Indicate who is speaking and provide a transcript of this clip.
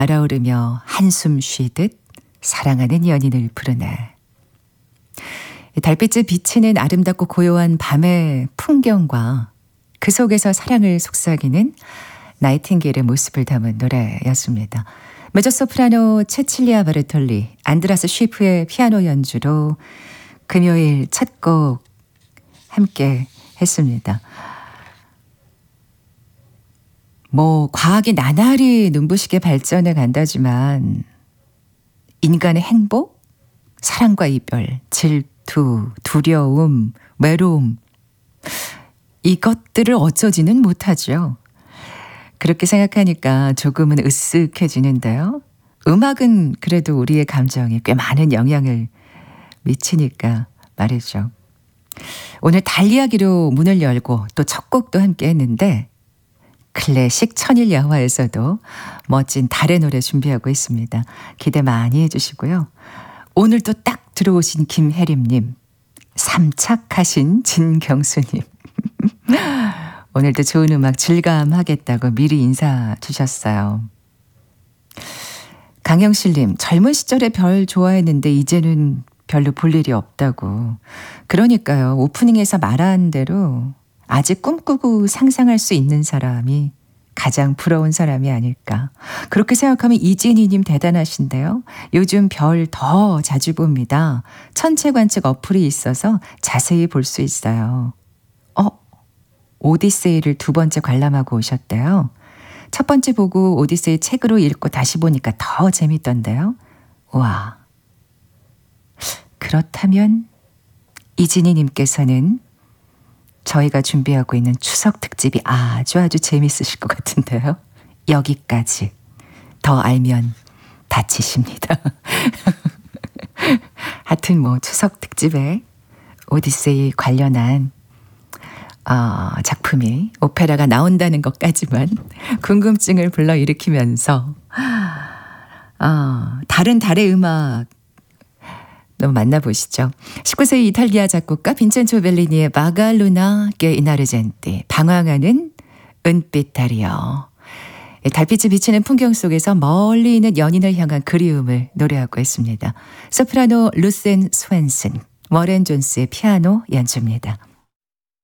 Speaker 1: 날아오르며 한숨 쉬듯 사랑하는 연인을 부르네. 달빛에 비치는 아름답고 고요한 밤의 풍경과 그 속에서 사랑을 속삭이는 나이팅게일의 모습을 담은 노래였습니다. 메조소프라노 체칠리아 바르톨리, 안드라스 쉬프의 피아노 연주로 금요일 첫 곡 함께 했습니다. 과학이 나날이 눈부시게 발전해 간다지만 인간의 행복, 사랑과 이별, 질투, 두려움, 외로움 이것들을 어쩌지는 못하죠. 그렇게 생각하니까 조금은 으쓱해지는데요. 음악은 그래도 우리의 감정에 꽤 많은 영향을 미치니까 말이죠. 오늘 달 이야기로 문을 열고 또 첫 곡도 함께 했는데 클래식 천일야화에서도 멋진 달의 노래 준비하고 있습니다. 기대 많이 해주시고요. 오늘 또 딱 들어오신 김혜림님, 삼착하신 진경수님. 오늘도 좋은 음악 즐감하겠다고 미리 인사 주셨어요. 강영실님, 젊은 시절에 별 좋아했는데 이제는 별로 볼 일이 없다고. 그러니까요. 오프닝에서 말한 대로 아직 꿈꾸고 상상할 수 있는 사람이 가장 부러운 사람이 아닐까. 그렇게 생각하면 이진희님 대단하신데요. 요즘 별 더 자주 봅니다. 천체 관측 어플이 있어서 자세히 볼 수 있어요. 오디세이를 두 번째 관람하고 오셨대요. 첫 번째 보고 오디세이 책으로 읽고 다시 보니까 더 재밌던데요. 와. 그렇다면 이진희님께서는 저희가 준비하고 있는 추석 특집이 아주 재밌으실 것 같은데요. 여기까지. 더 알면 다치십니다. 하여튼 추석 특집에 오디세이 관련한 작품이 오페라가 나온다는 것까지만 궁금증을 불러일으키면서 다른 달의 음악 너무 만나보시죠. 19세 이탈리아 작곡가 빈첸초 벨리니의 마갈루나 게 이나르젠티, 방황하는 은빛 달이여. 달빛이 비치는 풍경 속에서 멀리 있는 연인을 향한 그리움을 노래하고 있습니다. 소프라노 루센 스웬슨, 워렌 존스의 피아노 연주입니다.